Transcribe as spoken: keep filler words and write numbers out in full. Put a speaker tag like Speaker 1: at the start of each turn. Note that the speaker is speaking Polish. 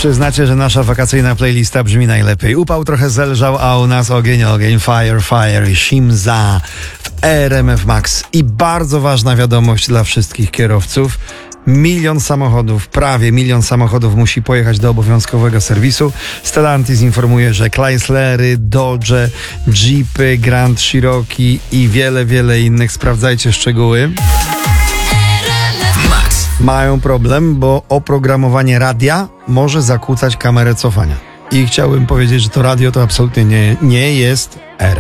Speaker 1: Przyznacie, że nasza wakacyjna playlista brzmi najlepiej. Upał trochę zelżał, a u nas ogień, ogień, fire, fire, Shimza w R M F Max. I bardzo ważna wiadomość dla wszystkich kierowców. Milion samochodów, prawie milion samochodów musi pojechać do obowiązkowego serwisu. Stellantis informuje, że Chryslery, Dodge, Jeepy, Grand Cherokee i wiele, wiele innych, sprawdzajcie szczegóły, mają problem, bo oprogramowanie radia może zakłócać kamerę cofania. I chciałbym powiedzieć, że to radio to absolutnie nie, nie jest R